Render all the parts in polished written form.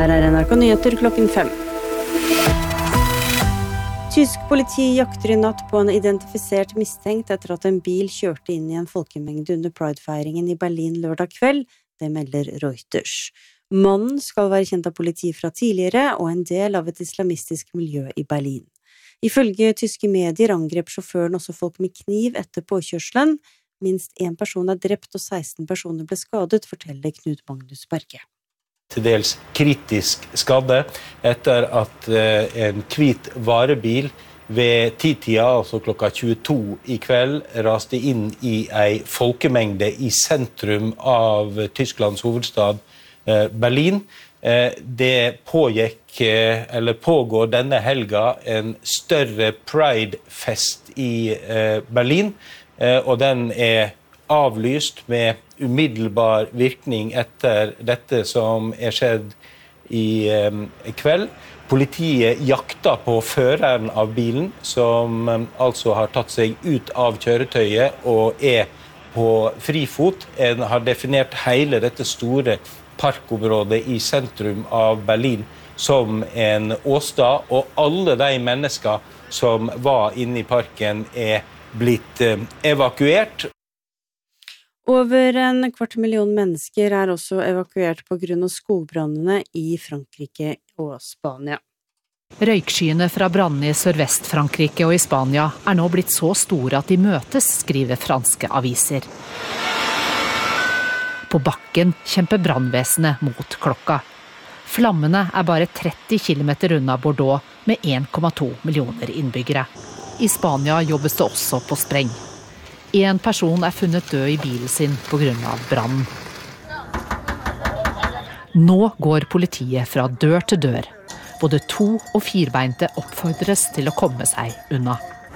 Her NRK Nyheter klokken 5. Tysk politi jakter I natt på en identifisert mistenkt etter at en bil kjørte inn I en folkemengde under Pride-feiringen I Berlin lørdag kveld, det melder Reuters. Mannen skal være kjent av politi fra tidligere og en del av et islamistisk miljø I Berlin. Ifølge tyske medier angrep sjåføren også folk med kniv etter påkjørselen. Minst 1 person drept og 16 personer ble skadet, forteller Knut Magnus Berge. Til dels kritisk skadde etter at en hvit varebil ved 10-tida, altså klokka 22 I kveld, raste inn I en folkemengde I sentrum av Tysklands hovedstad Berlin. Det pågår denne helga en større Pride-fest I Berlin, og den avlyst med umiddelbar virkning etter dette som skjedd I kveld. Politiet jakta på føreren av bilen, som altså har tatt seg ut av kjøretøyet og på frifot. En har definert hele dette store parkområdet I sentrum av Berlin som en åstad, og alle de mennesker som var inne I parken blitt evakuert. Over 250.000 mennesker også evakuert på grunn av skogbrannene I Frankrike og Spania. Røykskyene fra brannene I Sørvest-Frankrike og I Spania nå blitt så store at de møtes, skriver franske aviser. På bakken kjemper brannvesenet mot klokka. Flammene bare 30 kilometer unna Bordeaux med 1,2 millioner innbyggere. I Spania jobbes det også på spreng. En person funnet død I bilen sin på grunn av brannen. Nå går politiet fra dør til dør. Både 2- og 4-beinte oppfordres til å komme seg unna.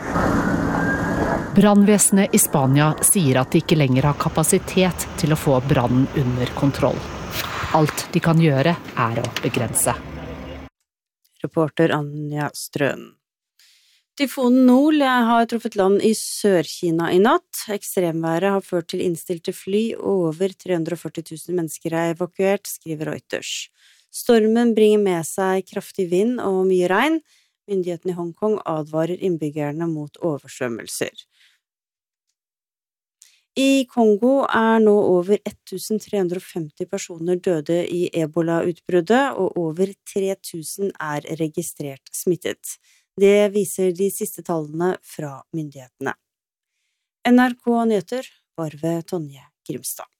Brannvesenet I Spania sier at de ikke lenger har kapasitet til å få brannen under kontroll. Alt de kan gjøre å begrense. Reporter Anja Strøen. Tyfonen Nol har truffet land I Sør-Kina I natt. Ekstremværet har ført til innstilte fly, og over 340.000 mennesker evakuert, skriver Reuters. Stormen bringer med seg kraftig vind og mye regn. Myndighetene I Hongkong advarer innbyggerne mot oversvømmelser. I Kongo nå over 1350 personer døde I Ebola-utbruddet, og over 3000 registrert smittet. Det viser de siste tallene fra myndighetene. NRK Nyheter var ved Tonje Grimstad.